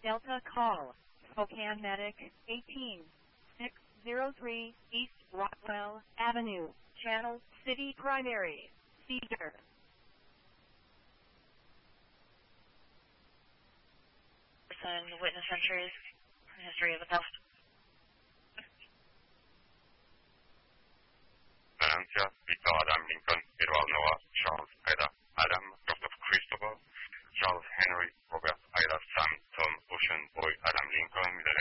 Delta call. Spokane Medic 18603 East Rockwell Avenue, Channel City Primary, Cedar. Witness entries, history of the past. Valencia, Victor Adam Lincoln, Edward Noah, Charles Ida Adam, Christoph Christopher, Charles Henry, Robert Ida Sam, Tom Ocean Boy Adam Lincoln, Middle